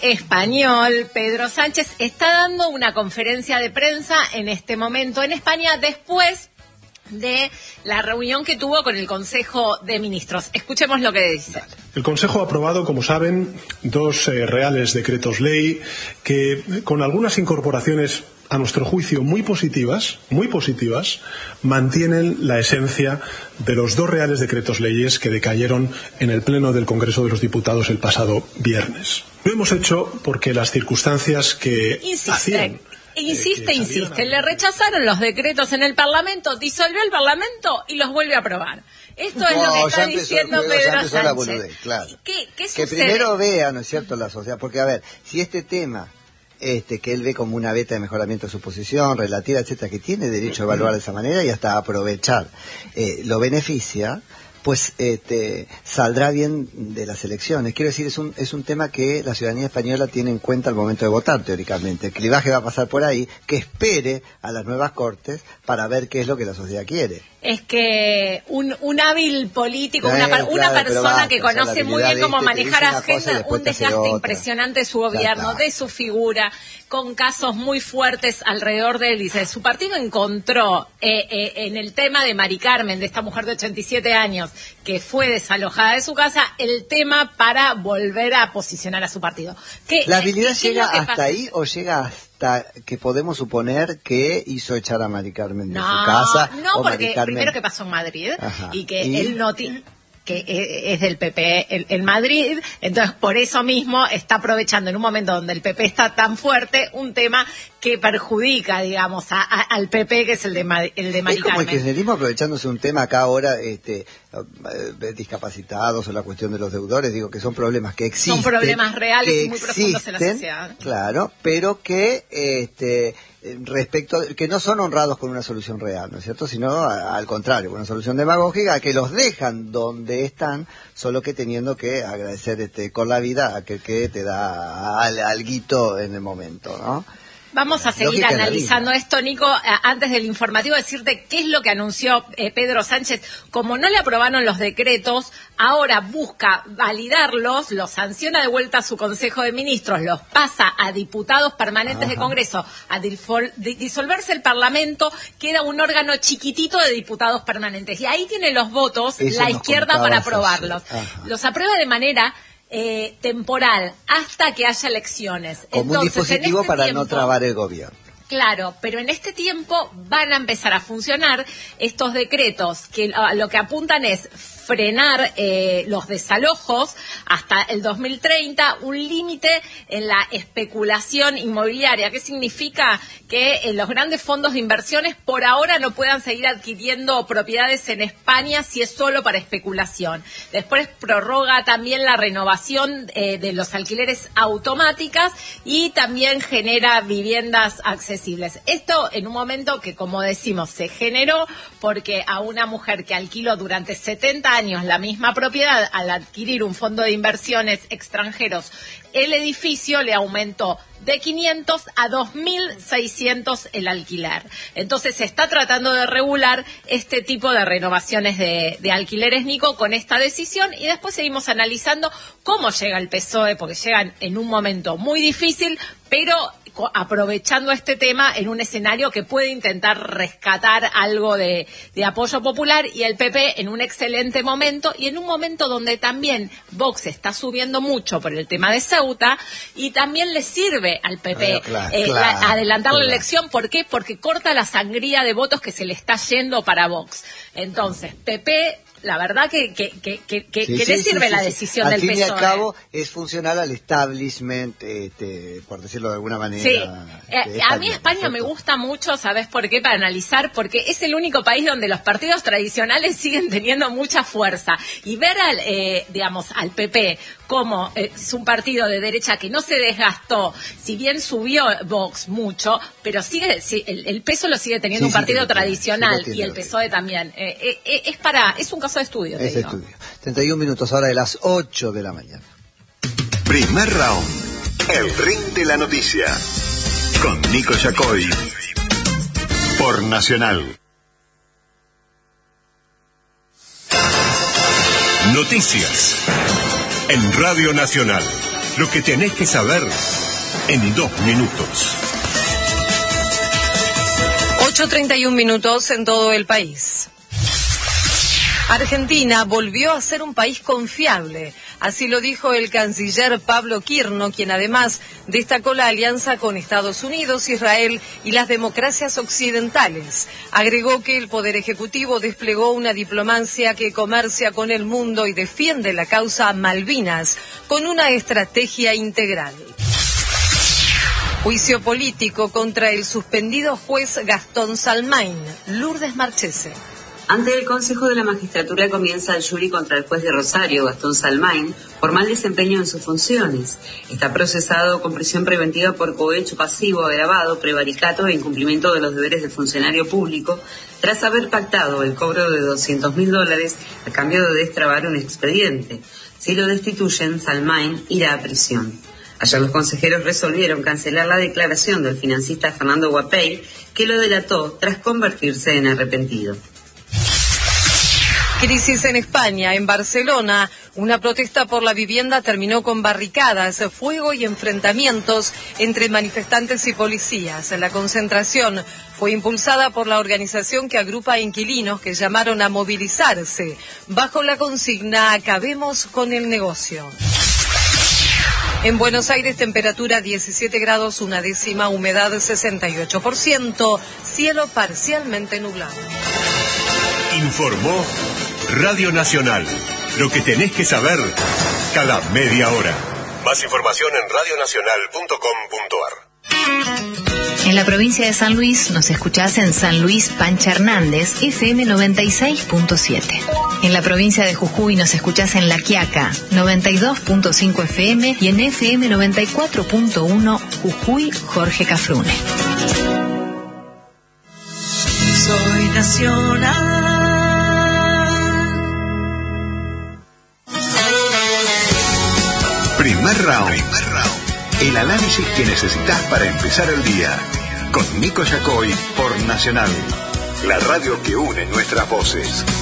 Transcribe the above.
español, Pedro Sánchez, está dando una conferencia de prensa en este momento en España después de la reunión que tuvo con el Consejo de Ministros. Escuchemos lo que dice. El Consejo ha aprobado, como saben, dos reales decretos ley que, con algunas incorporaciones a nuestro juicio muy positivas, mantienen la esencia de los dos reales decretos leyes que decayeron en el Pleno del Congreso de los Diputados el pasado viernes. Lo hemos hecho porque las circunstancias que Insiste. Le rechazaron los decretos en el Parlamento, disolvió el Parlamento y los vuelve a aprobar. Esto es lo que está diciendo Pedro Sánchez. Boludez, claro. ¿Qué que sucede? Primero vea, ¿no es cierto?, la sociedad. Porque, a ver, si este tema, que él ve como una beta de mejoramiento de su posición, relativa, etcétera, que tiene derecho a evaluar de esa manera y hasta a aprovechar, lo beneficia, pues saldrá bien de las elecciones. Quiero decir, es un tema que la ciudadanía española tiene en cuenta al momento de votar, teóricamente. El clivaje va a pasar por ahí, que espere a las nuevas Cortes para ver qué es lo que la sociedad quiere. Es que un hábil político, una persona que conoce muy bien cómo manejar agenda, un desgaste impresionante de su gobierno, de su figura, con casos muy fuertes alrededor de él. Dice, su partido encontró en el tema de Mari Carmen, de esta mujer de 87 años, que fue desalojada de su casa, el tema para volver a posicionar a su partido. ¿La habilidad llega hasta ahí o llega hasta que podemos suponer que hizo echar a Mari Carmen de su casa? No, porque primero que pasó en Madrid. Ajá. Y que él no que es del PP en Madrid, entonces por eso mismo está aprovechando en un momento donde el PP está tan fuerte un tema que perjudica, digamos, al PP, que es el de Mari Carmen. Es como el kirchnerismo aprovechándose un tema acá ahora, discapacitados o la cuestión de los deudores, digo que son problemas que existen. Son problemas reales y muy profundos en la sociedad. Claro, pero que que no son honrados con una solución real, ¿no es cierto? Sino al contrario, una solución demagógica que los dejan donde están, solo que teniendo que agradecer con la vida a aquel que te da alguito en el momento, ¿no? Vamos a seguir analizando esto, Nico. Antes del informativo, decirte qué es lo que anunció Pedro Sánchez. Como no le aprobaron los decretos, ahora busca validarlos, los sanciona de vuelta a su Consejo de Ministros, los pasa a diputados permanentes de Congreso, a disolverse el Parlamento, queda un órgano chiquitito de diputados permanentes. Y ahí tiene los votos la izquierda para aprobarlos. Los aprueba de manera temporal hasta que haya elecciones. Como un dispositivo para no trabar el gobierno. Claro, pero en este tiempo van a empezar a funcionar estos decretos que lo que apuntan es frenar los desalojos hasta el 2030, un límite en la especulación inmobiliaria. ¿Qué significa? Que los grandes fondos de inversiones por ahora no puedan seguir adquiriendo propiedades en España si es solo para especulación. Después prorroga también la renovación de los alquileres automáticas y también genera viviendas accesibles. Esto en un momento que, como decimos, se generó porque a una mujer que alquiló durante 70 años la misma propiedad, al adquirir un fondo de inversiones extranjeros, el edificio le aumentó de 500 a 2.600 el alquiler. Entonces se está tratando de regular este tipo de renovaciones de alquileres, Nico, con esta decisión, y después seguimos analizando cómo llega el PSOE, porque llegan en un momento muy difícil, pero aprovechando este tema en un escenario que puede intentar rescatar algo de apoyo popular, y el PP en un excelente momento, y en un momento donde también Vox está subiendo mucho por el tema de Ceuta, y también le sirve al PP adelantar la elección. ¿Por qué? Porque corta la sangría de votos que se le está yendo para Vox. Entonces, PP... La verdad que le sirve la decisión del PSOE. Al fin y al cabo es funcional al establishment, por decirlo de alguna manera. Sí. A mí España me gusta mucho, ¿sabes por qué? Para analizar, porque es el único país donde los partidos tradicionales siguen teniendo mucha fuerza. Y ver al PP como es un partido de derecha que no se desgastó, si bien subió Vox mucho, pero el peso lo sigue teniendo un partido tradicional, y el PSOE también. Es un caso de estudio. Es estudio. 31 minutos ahora de las 8 de la mañana. Primer round. El ring de la noticia. Con Nico Yacoy. Por Nacional. Noticias. En Radio Nacional. Lo que tenés que saber en 2 minutos. 8:31 minutos en todo el país. Argentina volvió a ser un país confiable. Así lo dijo el canciller Pablo Quirno, quien además destacó la alianza con Estados Unidos, Israel y las democracias occidentales. Agregó que el Poder Ejecutivo desplegó una diplomacia que comercia con el mundo y defiende la causa Malvinas con una estrategia integral. Juicio político contra el suspendido juez Gastón Salmain. Lourdes Marchese. Ante el Consejo de la Magistratura comienza el jury contra el juez de Rosario, Gastón Salmain, por mal desempeño en sus funciones. Está procesado con prisión preventiva por cohecho pasivo agravado, prevaricato e incumplimiento de los deberes de funcionario público, tras haber pactado el cobro de $200.000 a cambio de destrabar un expediente. Si lo destituyen, Salmain irá a prisión. Ayer los consejeros resolvieron cancelar la declaración del financista Fernando Guapey, que lo delató tras convertirse en arrepentido. Crisis en España. En Barcelona, una protesta por la vivienda terminó con barricadas, fuego y enfrentamientos entre manifestantes y policías. La concentración fue impulsada por la organización que agrupa a inquilinos que llamaron a movilizarse bajo la consigna "Acabemos con el negocio". En Buenos Aires, temperatura 17 grados, 1/10, humedad 68%, cielo parcialmente nublado. Informó Radio Nacional. Lo que tenés que saber cada media hora. Más información en radionacional.com.ar. En la provincia de San Luis nos escuchás en San Luis Pancha Hernández, FM 96.7. En la provincia de Jujuy nos escuchás en La Quiaca, 92.5 FM y en FM 94.1 Jujuy Jorge Cafrune. Soy nacional. Primer round. El análisis que necesitas para empezar el día. Con Nico Yacoy por Nacional. La radio que une nuestras voces.